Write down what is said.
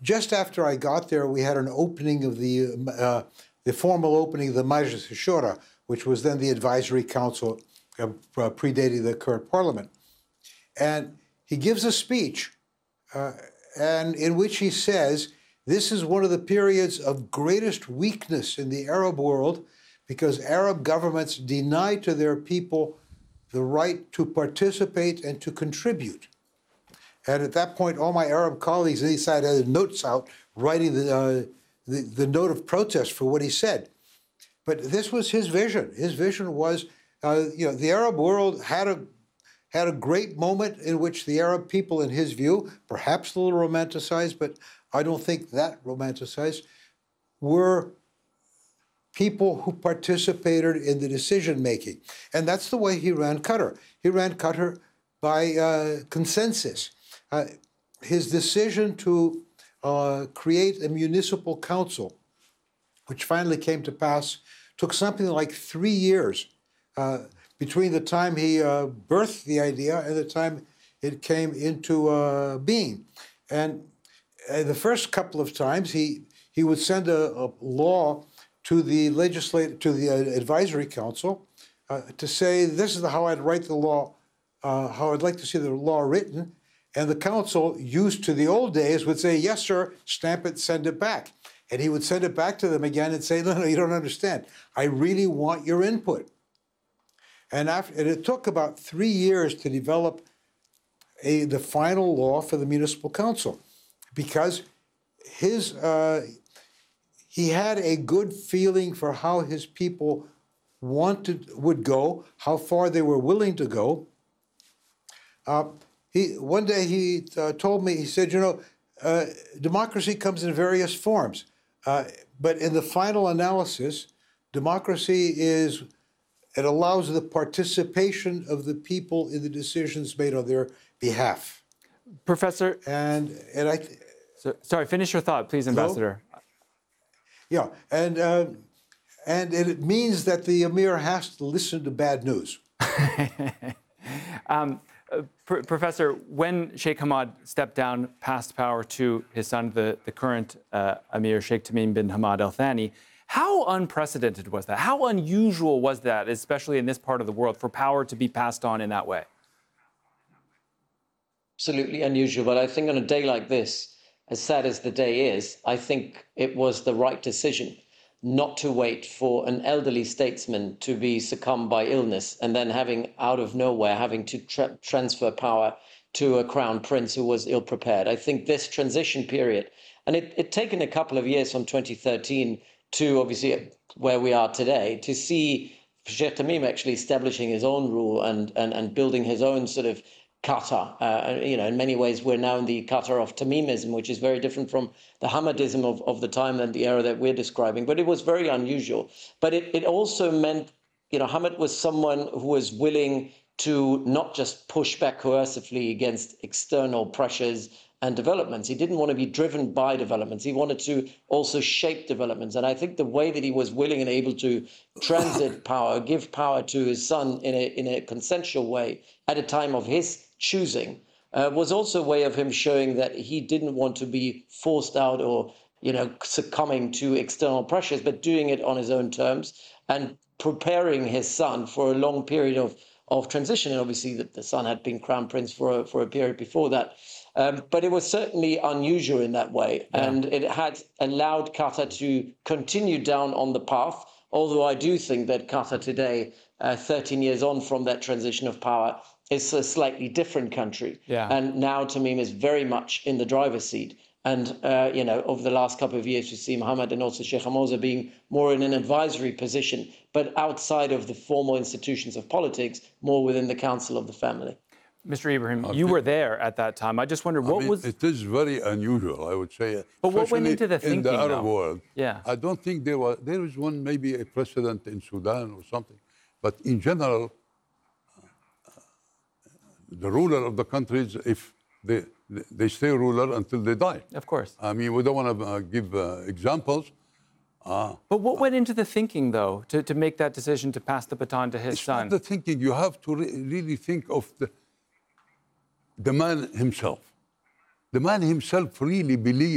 just after I got there, we had an opening of the formal opening of the Majlis Shura, which was then the advisory council predating the current parliament. And he gives a speech and in which he says, this is one of the periods of greatest weakness in the Arab world because Arab governments deny to their people the right to participate and to contribute. And at that point, all my Arab colleagues on each side had notes out writing the note of protest for what he said. But this was his vision. His vision was, the Arab world had a great moment in which the Arab people, in his view, perhaps a little romanticized, but I don't think that romanticized, were people who participated in the decision-making. And that's the way he ran Qatar. He ran Qatar by consensus. His decision to create a municipal council, which finally came to pass, took something like 3 years between the time he birthed the idea and the time it came into being. And the first couple of times, he would send a law to the advisory council to say, this is how I'd write the law, how I'd like to see the law written. And the council, used to the old days, would say, yes, sir, stamp it, send it back. And he would send it back to them again and say, no, you don't understand. I really want your input. And it took about 3 years to develop the final law for the municipal council, because he had a good feeling for how his people would go, how far they were willing to go. One day he told me, he said, democracy comes in various forms, but in the final analysis, democracy it allows the participation of the people in the decisions made on their behalf. Professor, sorry, finish your thought, please, Ambassador. Yeah, and it means that the emir has to listen to bad news. Professor, when Sheikh Hamad stepped down, passed power to his son, the current emir, Sheikh Tamim bin Hamad Al Thani, how unprecedented was that? How unusual was that, especially in this part of the world, for power to be passed on in that way? Absolutely unusual, but I think on a day like this, as sad as the day is, I think it was the right decision not to wait for an elderly statesman to be succumbed by illness and then out of nowhere, having to transfer power to a crown prince who was ill-prepared. I think this transition period, and it taken a couple of years from 2013 to obviously where we are today, to see Sheikh Tamim actually establishing his own rule and building his own sort of Qatar. In many ways, we're now in the Qatar of Tamimism, which is very different from the Hamadism of the time and the era that we're describing. But it was very unusual. But it also meant, Hamad was someone who was willing to not just push back coercively against external pressures and developments. He didn't want to be driven by developments. He wanted to also shape developments. And I think the way that he was willing and able to transit power, give power to his son in a consensual way at a time of his choosing, was also a way of him showing that he didn't want to be forced out or, succumbing to external pressures, but doing it on his own terms and preparing his son for a long period of transition. And obviously the son had been crown prince for a period before that. But it was certainly unusual in that way. Yeah. And it had allowed Qatar to continue down on the path, although I do think that Qatar today, 13 years on from that transition of power, is a slightly different country. Yeah. And now Tamim is very much in the driver's seat. And, over the last couple of years, we see Mohammed and also Sheikh Hamza being more in an advisory position, but outside of the formal institutions of politics, more within the council of the family. Mr. Ibrahim, you were there at that time. I just wonder what was... It is very unusual, I would say. But what went into the thinking, in the Arab world? Yeah. I don't think there is one, maybe a precedent in Sudan or something. But in general, the ruler of the countries, if they stay ruler until they die. Of course. I mean, we don't want to give examples. But what went into the thinking, though, to make that decision to pass the baton to his son? It's not the thinking. You have to really think of the man himself. The man himself really believed